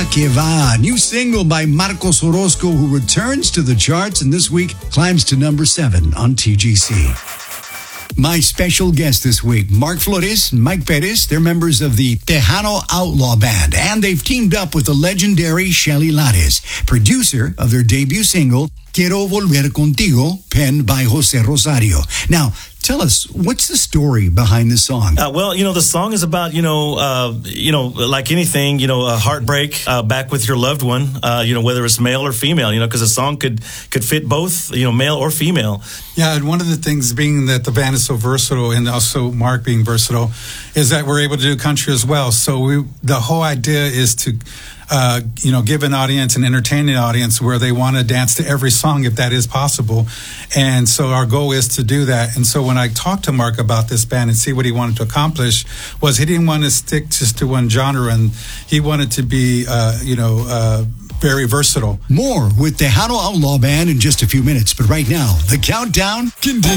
Que Va, new single by Marcos Orozco, who returns to the charts and this week climbs to number 7 on TGC. My special guest this week, Mark Flores and Mike Perez. They're members of the Tejano Outlaw Band, and they've teamed up with the legendary Shelly Lares, producer of their debut single, Quiero Volver Contigo, penned by Jose Rosario. Now, tell us, what's the story behind the song? Well, the song is about, like anything, a heartbreak back with your loved one, whether it's male or female, because a song could fit both, male or female. Yeah, and one of the things being that the band is so versatile, and also Mark being versatile, is that we're able to do country as well. So the whole idea is to give an audience, an entertaining audience, where they want to dance to every song if that is possible. And so our goal is to do that. And so when I talked to Mark about this band and see what he wanted to accomplish, was he didn't want to stick just to one genre, and he wanted to be, very versatile. More with Tejano Outlaw Band in just a few minutes. But right now, the countdown continues.